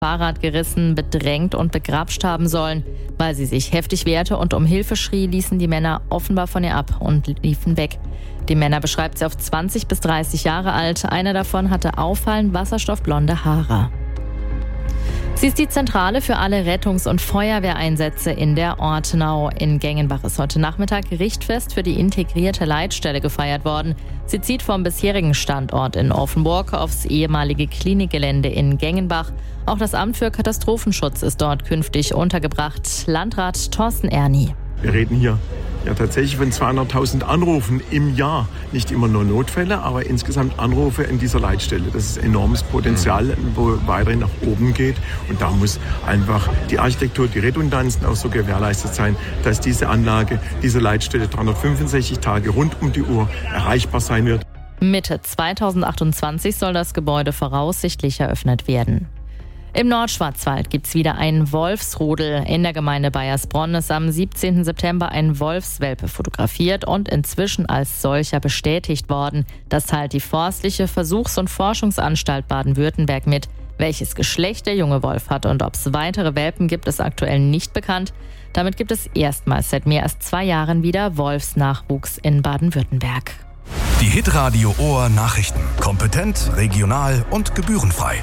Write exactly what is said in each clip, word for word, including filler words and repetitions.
Fahrrad gerissen, bedrängt und begrapscht haben sollen. Weil sie sich heftig wehrte und um Hilfe schrie, ließen die Männer offenbar von ihr ab und liefen weg. Die Männer beschreibt sie auf zwanzig bis dreißig Jahre alt. Einer davon hatte auffallend wasserstoffblonde Haare. Sie ist die Zentrale für alle Rettungs- und Feuerwehreinsätze in der Ortenau. In Gengenbach ist heute Nachmittag Richtfest für die integrierte Leitstelle gefeiert worden. Sie zieht vom bisherigen Standort in Offenburg aufs ehemalige Klinikgelände in Gengenbach. Auch das Amt für Katastrophenschutz ist dort künftig untergebracht. Landrat Thorsten Erni. Wir reden hier ja tatsächlich von zweihunderttausend Anrufen im Jahr. Nicht immer nur Notfälle, aber insgesamt Anrufe in dieser Leitstelle. Das ist enormes Potenzial, wo weiterhin nach oben geht. Und da muss einfach die Architektur, die Redundanzen auch so gewährleistet sein, dass diese Anlage, diese Leitstelle dreihundertfünfundsechzig Tage rund um die Uhr erreichbar sein wird. Mitte zweitausendachtundzwanzig soll das Gebäude voraussichtlich eröffnet werden. Im Nordschwarzwald gibt's wieder einen Wolfsrudel. In der Gemeinde Baiersbronn ist am siebzehnten September ein Wolfswelpe fotografiert und inzwischen als solcher bestätigt worden. Das teilt die Forstliche Versuchs- und Forschungsanstalt Baden-Württemberg mit. Welches Geschlecht der junge Wolf hat und ob es weitere Welpen gibt, ist aktuell nicht bekannt. Damit gibt es erstmals seit mehr als zwei Jahren wieder Wolfsnachwuchs in Baden-Württemberg. Die Hitradio Ohr Nachrichten. Kompetent, regional und gebührenfrei.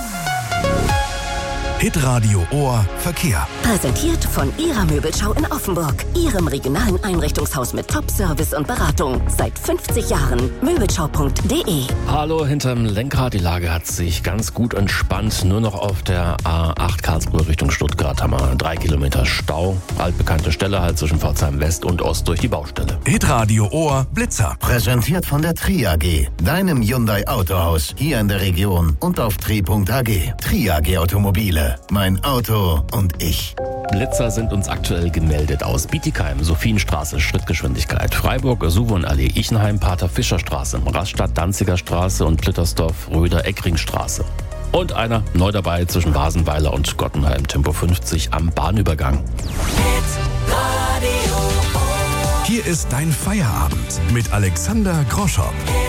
Hitradio Ohr Verkehr. Präsentiert von Ihrer Möbelschau in Offenburg. Ihrem regionalen Einrichtungshaus mit Top-Service und Beratung. Seit fünfzig Jahren. Möbelschau punkt de. Hallo, hinterm Lenkrad. Die Lage hat sich ganz gut entspannt. Nur noch auf der A acht Karlsruhe Richtung Stuttgart haben wir drei Kilometer Stau. Altbekannte Stelle halt zwischen Pforzheim West und Ost durch die Baustelle. Hitradio Ohr Blitzer. Präsentiert von der Tri A G. Deinem Hyundai Autohaus. Hier in der Region und auf tri punkt a g. Tri A G Automobile. Mein Auto und ich. Blitzer sind uns aktuell gemeldet aus Bietigheim, Sophienstraße, Schrittgeschwindigkeit, Freiburg, Suwonallee, Ichenheim, Pater-Fischer-Straße, Rastatt, Danziger Straße und Plittersdorf, Röder-Eckring-Straße. Und einer neu dabei zwischen Wasenweiler und Gottenheim, Tempo fünfzig am Bahnübergang. Hier ist dein Feierabend mit Alexander Groschow.